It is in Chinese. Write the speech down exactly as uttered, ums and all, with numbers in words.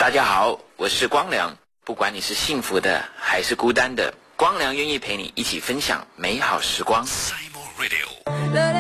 大家好，我是光良。不管你是幸福的还是孤单的，光良愿意陪你一起分享美好时光。